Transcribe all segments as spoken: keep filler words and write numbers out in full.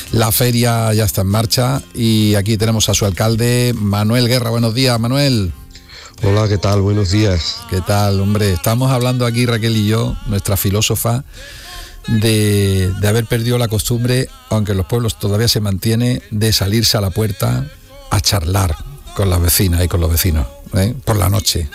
La feria ya está en marcha y aquí tenemos a su alcalde, Manuel Guerra. Buenos días, Manuel. Hola, ¿qué tal? Buenos días. ¿Qué tal, hombre? Estamos hablando aquí, Raquel y yo, nuestra filósofa, de, de haber perdido la costumbre, aunque en los pueblos todavía se mantiene, de salirse a la puerta a charlar con las vecinas y con los vecinos, ¿eh? Por la noche.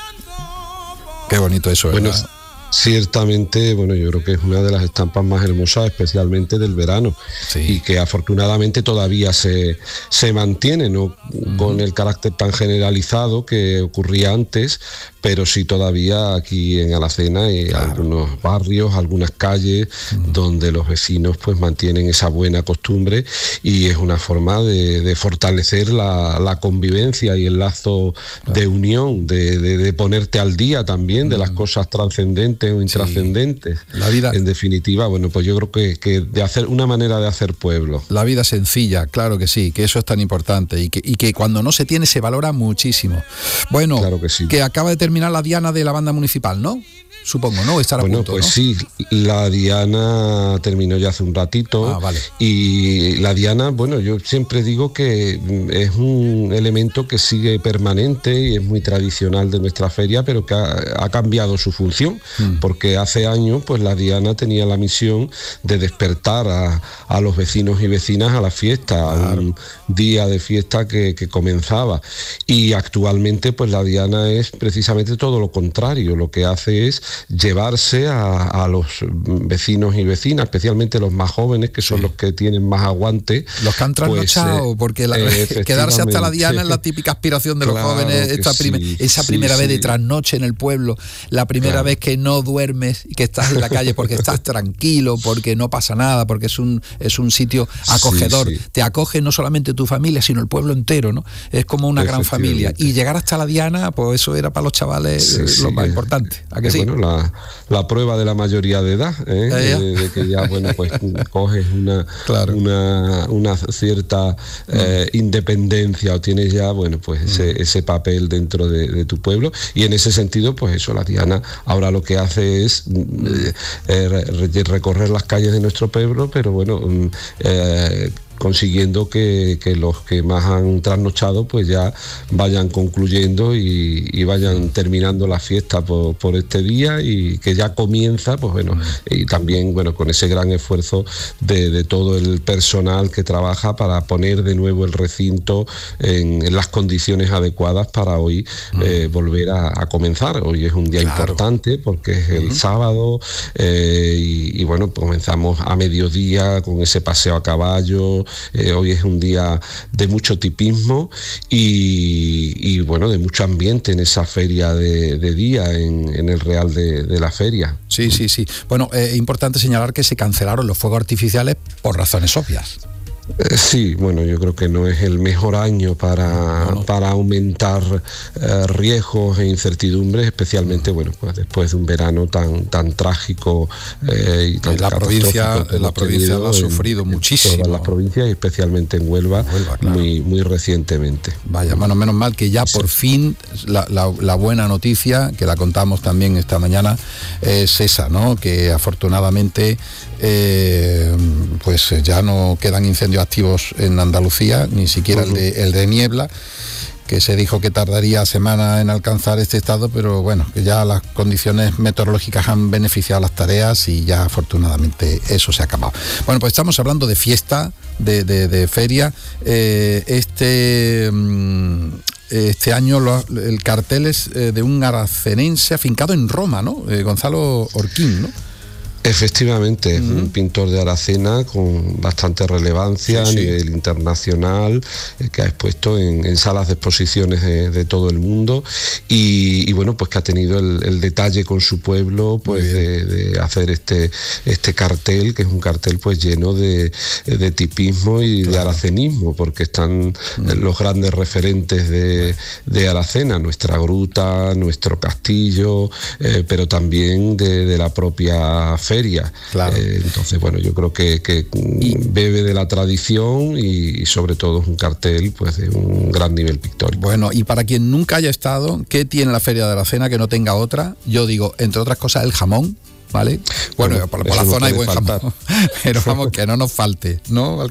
Qué bonito eso, ¿verdad? Bueno, ciertamente, bueno, yo creo que es una de las estampas más hermosas, especialmente del verano, sí. Y que afortunadamente todavía se, se mantiene, no uh-huh. con el carácter tan generalizado que ocurría antes, pero sí todavía aquí en Alacena hay claro. algunos barrios, algunas calles uh-huh. donde los vecinos pues mantienen esa buena costumbre, y es una forma de, de fortalecer la, la convivencia y el lazo claro. de unión, de, de, de ponerte al día también de uh-huh. las cosas trascendentes o intrascendentes. Sí. La vida, en definitiva, bueno, pues yo creo que, que de hacer una manera de hacer pueblo. La vida sencilla, claro que sí, que eso es tan importante y que, y que cuando no se tiene se valora muchísimo. Bueno, claro que sí. Que acaba de terminar la diana de la banda municipal, ¿no? Supongo, ¿no? Estar a bueno, punto, pues ¿no? sí, la diana terminó ya hace un ratito. Ah, vale. Y la diana, bueno, yo siempre digo que es un elemento que sigue permanente y es muy tradicional de nuestra feria, pero que ha, ha cambiado su función, mm. porque hace años pues la diana tenía la misión de despertar a, a los vecinos y vecinas a la fiesta, claro. a un día de fiesta que, que comenzaba. Y actualmente pues la diana es precisamente todo lo contrario, lo que hace es llevarse a, a los vecinos y vecinas, especialmente los más jóvenes, que son sí. los que tienen más aguante. Los que han trasnochado, pues, eh, porque la, quedarse hasta la diana es la típica aspiración de los claro jóvenes, esta sí, prime, esa sí, primera sí. vez de trasnoche en el pueblo, la primera claro. vez que no duermes y que estás en la calle porque estás tranquilo, porque no pasa nada, porque es un, es un sitio acogedor. Sí, sí. Te acoge no solamente tu familia, sino el pueblo entero, ¿no? Es como una gran familia. Y llegar hasta la diana, pues eso era para los chavales sí, lo sí, más importante. ¿A que sí? Bueno, La, la prueba de la mayoría de edad, ¿eh? de, de que ya bueno pues coges una, claro. una, una cierta eh, mm. independencia o tienes ya bueno pues mm. ese, ese papel dentro de, de tu pueblo, y en ese sentido pues eso, la diana ahora lo que hace es eh, eh, recorrer las calles de nuestro pueblo, pero bueno eh, consiguiendo que, que los que más han trasnochado pues ya vayan concluyendo y, y vayan terminando la fiesta por, por este día, y que ya comienza pues bueno, y también bueno con ese gran esfuerzo de, de todo el personal que trabaja para poner de nuevo el recinto en, en las condiciones adecuadas para hoy eh, volver a, a comenzar. Hoy es un día claro. importante porque es el uh-huh. sábado eh, y, y bueno, comenzamos a mediodía con ese paseo a caballo. Eh, hoy es un día de mucho tipismo y, y bueno, de mucho ambiente en esa feria de, de día, en, en el Real de, de la Feria. Sí, sí, sí. Bueno, es eh, importante señalar que se cancelaron los fuegos artificiales por razones obvias. Eh, sí, bueno, yo creo que no es el mejor año para, no, no. para aumentar eh, riesgos e incertidumbres, especialmente bueno, pues después de un verano tan tan trágico eh, y tan la provincia, la provincia lo ha sufrido en, muchísimo. En todas las provincias y especialmente en Huelva, Huelva claro. muy muy recientemente. Vaya, bueno, menos mal que ya por sí. fin la, la, la buena noticia, que la contamos también esta mañana, es esa, ¿no? Que afortunadamente eh, pues ya no quedan incendios activos en Andalucía, ni siquiera uh-huh. el, de, el de niebla, que se dijo que tardaría semanas en alcanzar este estado, pero bueno, que ya las condiciones meteorológicas han beneficiado las tareas y ya afortunadamente eso se ha acabado. Bueno, pues estamos hablando de fiesta, de, de, de feria. Eh, este... Mm, Este año lo, el cartel es eh, de un aracenense afincado en Roma, ¿no? Eh, Gonzalo Orquín, ¿no? Efectivamente, es uh-huh. un pintor de Aracena con bastante relevancia sí, sí. a nivel internacional, eh, que ha expuesto en, en salas de exposiciones de, de todo el mundo y, y bueno, pues que ha tenido el, el detalle con su pueblo pues de, de hacer este, este cartel, que es un cartel pues lleno de, de tipismo y claro. de aracenismo, porque están uh-huh. los grandes referentes de, de Aracena, nuestra gruta, nuestro castillo, eh, pero también de, de la propia feria. Claro. Eh, entonces, bueno, yo creo que, que y, bebe de la tradición y, y sobre todo es un cartel pues de un gran nivel pictórico. Bueno, y para quien nunca haya estado, ¿qué tiene la Feria de Aracena que no tenga otra? Yo digo, entre otras cosas, el jamón, ¿vale? Bueno, bueno por, por la zona no hay buen faltar. jamón, pero vamos, que no nos falte, ¿no?